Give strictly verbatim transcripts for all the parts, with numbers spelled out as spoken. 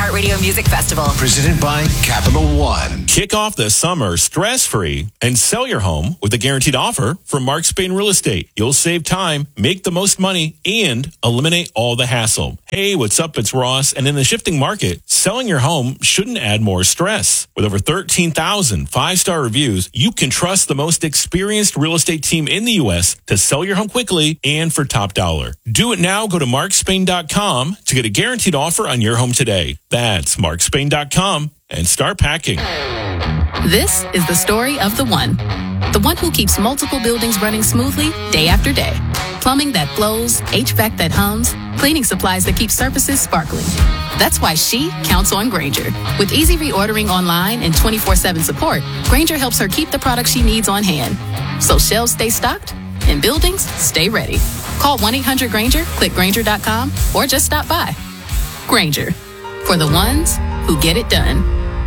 iHeartRadio Music Festival. Presented by Capital One. Kick off the summer stress-free and sell your home with a guaranteed offer from Mark Spain Real Estate. You'll save time, make the most money, and eliminate all the hassle. Hey, what's up? It's Ross. And in the shifting market, selling your home shouldn't add more stress. With over thirteen thousand five-star reviews, you can trust the most experienced real estate team in the U S to sell your home quickly and for top dollar. Do it now. Go to mark spain dot com to get a guaranteed offer on your home today. That's mark spain dot com and start packing. This is the story of the one. The one who keeps multiple buildings running smoothly day after day. Plumbing that flows, H V A C that hums, cleaning supplies that keep surfaces sparkling. That's why she counts on Grainger. With easy reordering online and twenty-four seven support, Grainger helps her keep the products she needs on hand. So shelves stay stocked and buildings stay ready. Call one eight hundred Grainger, click Grainger dot com, or just stop by. Grainger, for the ones who get it done.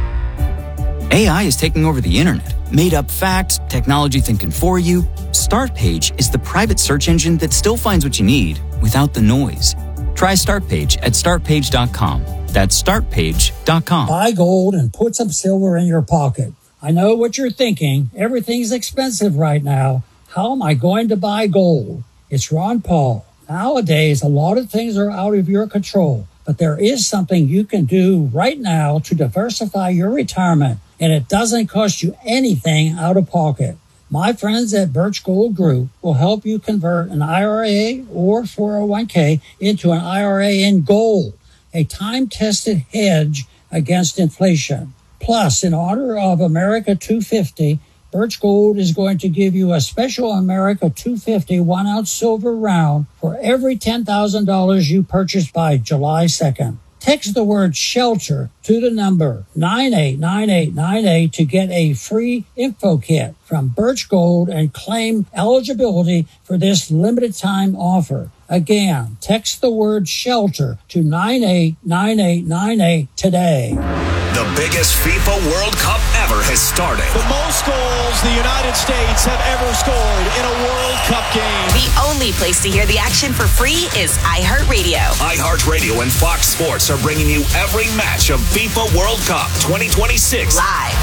A I is taking over the internet. Made up facts, technology thinking for you. Startpage is the private search engine that still finds what you need without the noise. Try Startpage at start page dot com. That's start page dot com. Buy gold and put some silver in your pocket. I know what you're thinking. Everything's expensive right now. How am I going to buy gold? It's Ron Paul. Nowadays, a lot of things are out of your control, but there is something you can do right now to diversify your retirement, and it doesn't cost you anything out of pocket. My friends at Birch Gold Group will help you convert an I R A or four oh one k into an I R A in gold, a time-tested hedge against inflation. Plus, in honor of America two fifty, Birch Gold is going to give you a special America two fifty one-ounce silver round for every ten thousand dollars you purchase by July second. Text the word SHELTER to the number nine eight nine eight nine eight to get a free info kit from Birch Gold and claim eligibility for this limited time offer. Again, text the word SHELTER to nine eight nine eight nine eight today. The biggest FIFA World Cup ever has started. The most goals the United States have ever scored in a World Cup game. The only place to hear the action for free is iHeartRadio. iHeartRadio and Fox Sports are bringing you every match of FIFA World Cup twenty twenty-six. Live.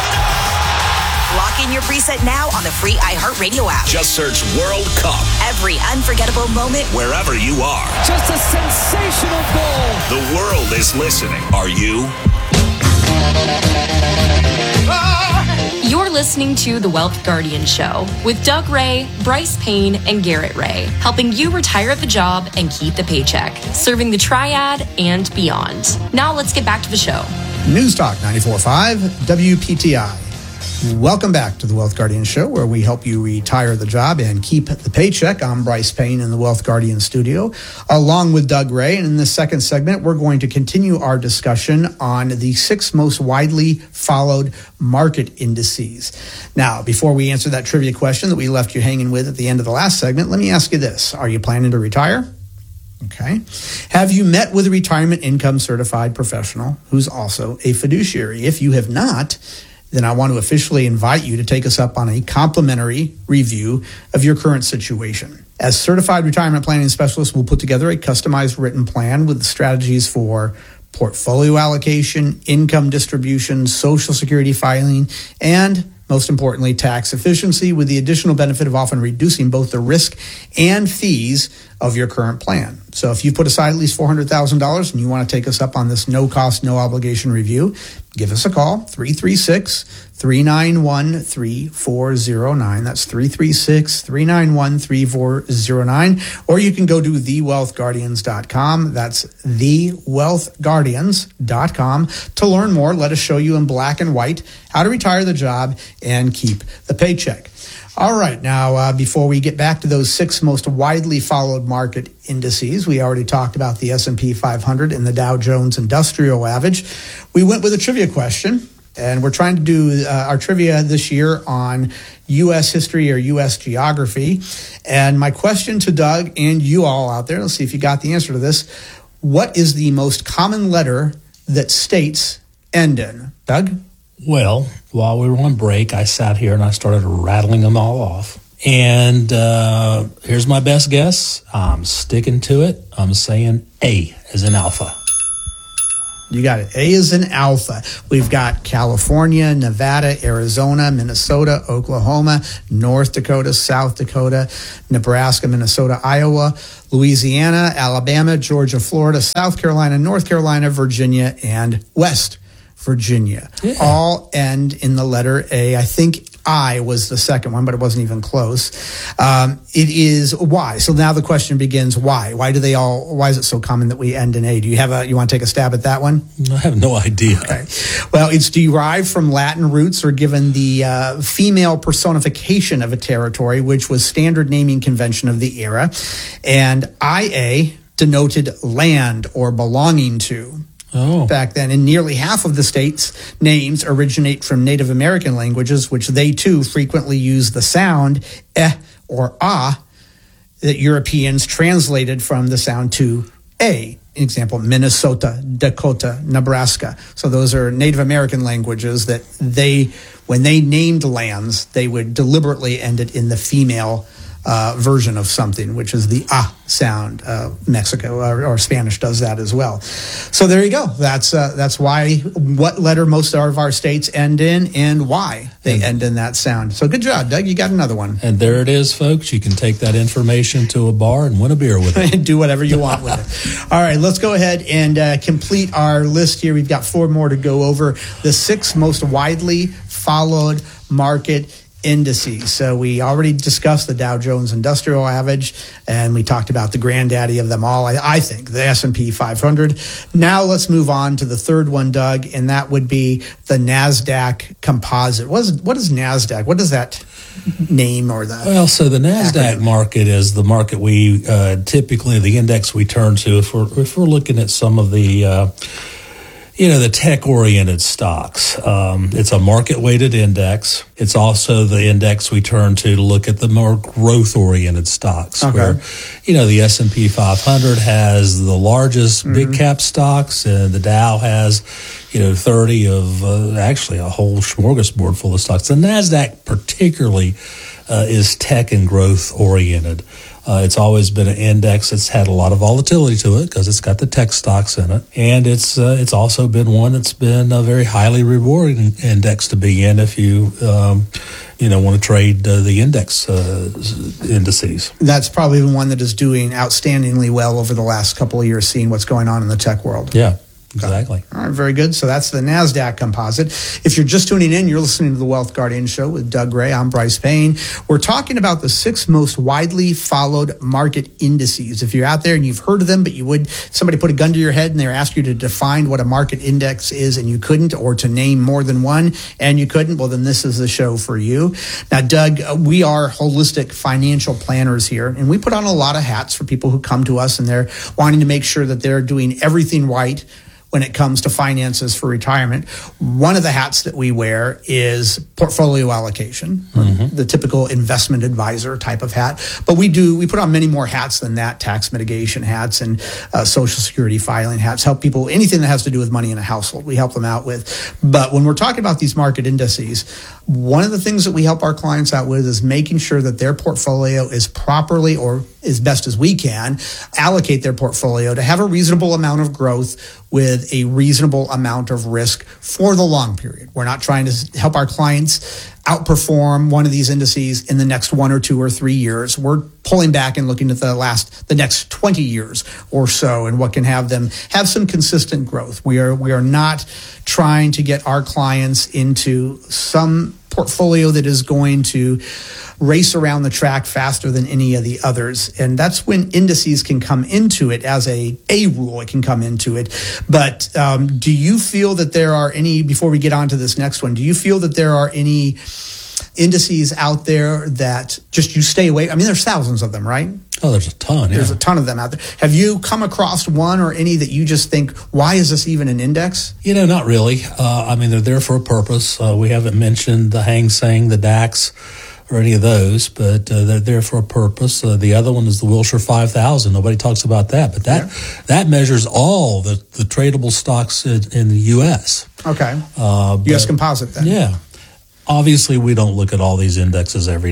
Lock in your preset now on the free iHeartRadio app. Just search World Cup. Every unforgettable moment, wherever you are. Just a sensational goal. The world is listening. Are you? You're listening to The Wealth Guardian Show with Doug Ray, Bryce Payne, and Garrett Ray, helping you retire the job and keep the paycheck, serving the triad and beyond. Now let's get back to the show. News Talk ninety-four point five W P T I. Welcome back to the Wealth Guardian Show, where we help you retire the job and keep the paycheck. I'm Bryce Payne in the Wealth Guardian studio, along with Doug Ray. And in this second segment, we're going to continue our discussion on the six most widely followed market indices. Now, before we answer that trivia question that we left you hanging with at the end of the last segment, let me ask you this. Are you planning to retire? Okay. Have you met with a retirement income certified professional who's also a fiduciary? If you have not, then I want to officially invite you to take us up on a complimentary review of your current situation. As certified retirement planning specialists, we'll put together a customized written plan with strategies for portfolio allocation, income distribution, Social Security filing, and most importantly, tax efficiency, with the additional benefit of often reducing both the risk and fees of your current plan. So if you put aside at least four hundred thousand dollars and you want to take us up on this no-cost, no-obligation review, give us a call, three three six, three nine one, three four zero nine. That's three three six, three nine one, three four zero nine. Or you can go to the wealth guardians dot com. That's the wealth guardians dot com to learn more. Let us show you in black and white how to retire the job and keep the paycheck. All right. Now, uh, before we get back to those six most widely followed market indices, we already talked about the S and P five hundred and the Dow Jones Industrial Average. We went with a trivia question, and we're trying to do uh, our trivia this year on U S history or U S geography. And my question to Doug and you all out there, let's see if you got the answer to this. What is the most common letter that states end in? Doug? Well, while we were on break, I sat here and I started rattling them all off. And uh, here's my best guess. I'm sticking to it. I'm saying A as in alpha. You got it. A is in Alpha. We've got California, Nevada, Arizona, Minnesota, Oklahoma, North Dakota, South Dakota, Nebraska, Minnesota, Iowa, Louisiana, Alabama, Georgia, Florida, South Carolina, North Carolina, Virginia, and West Virginia. Yeah. All end in the letter A. I think I was the second one, but it wasn't even close. Um, it is Y. So now the question begins, why? Why do they all, why is it so common that we end in A? Do you have a, you want to take a stab at that one? I have no idea. Okay. Well, it's derived from Latin roots or given the uh, female personification of a territory, which was standard naming convention of the era. And I A denoted land or belonging to. Oh. Back then, and nearly half of the state's names originate from Native American languages, which they too frequently use the sound eh or ah that Europeans translated from the sound to a. Example, Minnesota, Dakota, Nebraska. So those are Native American languages that they, when they named lands, they would deliberately end it in the female Uh, version of something, which is the ah sound. Uh, Mexico or, or Spanish does that as well. So there you go. That's uh, that's why what letter most of our states end in and why they and, end in that sound. So good job, Doug. You got another one. And there it is, folks. You can take that information to a bar and win a beer with it. And do whatever you want with it. All right, let's go ahead and uh, complete our list here. We've got four more to go over. The six most widely followed market indices. So we already discussed the Dow Jones Industrial Average, and we talked about the granddaddy of them all, I, I think, the S and P five hundred. Now let's move on to the third one, Doug, and that would be the NASDAQ Composite. What is, what is NASDAQ? What does that name or the... Well, so the NASDAQ acronym? Market is the market we uh, typically, the index we turn to if we're, if we're looking at some of the... Uh, You know, the tech-oriented stocks. Um, it's a market-weighted index. It's also the index we turn to to look at the more growth-oriented stocks. Okay. Where, you know, the S and P five hundred has the largest mm-hmm. big-cap stocks, and the Dow has, you know, thirty of uh, actually a whole smorgasbord full of stocks. The NASDAQ particularly uh, is tech and growth-oriented. Uh, it's always been an index that's had a lot of volatility to it because it's got the tech stocks in it. And it's uh, it's also been one that's been a very highly rewarding index to be in if you, um, you know, want to trade uh, the index uh, indices. That's probably the one that is doing outstandingly well over the last couple of years, seeing what's going on in the tech world. Yeah. Exactly. All right, very good. So that's the NASDAQ Composite. If you're just tuning in, you're listening to the Wealth Guardian Show with Doug Ray. I'm Bryce Payne. We're talking about the six most widely followed market indices. If you're out there and you've heard of them, but you would, somebody put a gun to your head and they asked you to define what a market index is and you couldn't, or to name more than one and you couldn't, well, then this is the show for you. Now, Doug, we are holistic financial planners here, and we put on a lot of hats for people who come to us and they're wanting to make sure that they're doing everything right when it comes to finances for retirement. One of the hats that we wear is portfolio allocation, mm-hmm. the typical investment advisor type of hat. But we do, we put on many more hats than that, tax mitigation hats and uh, Social Security filing hats, help people, anything that has to do with money in a household, we help them out with. But when we're talking about these market indices, one of the things that we help our clients out with is making sure that their portfolio is properly, or as best as we can, allocate their portfolio to have a reasonable amount of growth with a reasonable amount of risk for the long period. We're not trying to help our clients outperform one of these indices in the next one or two or three years. We're pulling back and looking at the last, the next twenty years or so, and what can have them have some consistent growth. We are, we are not trying to get our clients into some portfolio that is going to race around the track faster than any of the others. And that's when indices can come into it as a, a rule, it can come into it. But um, do you feel that there are any, before we get on to this next one, do you feel that there are any indices out there that just you stay away? I mean, there's thousands of them, right? Oh, there's a ton. There's yeah. a ton of them out there. Have you come across one or any that you just think, why is this even an index? You know, not really. Uh, I mean, they're there for a purpose. Uh, we haven't mentioned the Hang Seng, the DAX, or any of those, but uh, they're there for a purpose. Uh, the other one is the Wilshire five thousand. Nobody talks about that, but that yeah. that measures all the, the tradable stocks in, in the U S. Okay. Uh, U S Composite then. Yeah. Obviously, we don't look at all these indexes every day.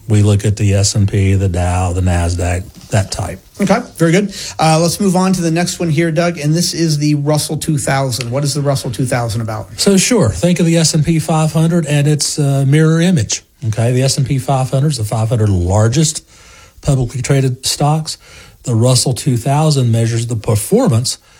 We look at the S and P, the Dow, the NASDAQ, that type. Okay, very good. Uh, let's move on to the next one here, Doug, and this is the Russell two thousand. What is the Russell two thousand about? So sure, think of the S and P five hundred and its uh, mirror image. Okay, the S and P five hundred is the five hundred largest publicly traded stocks. The Russell two thousand measures the performance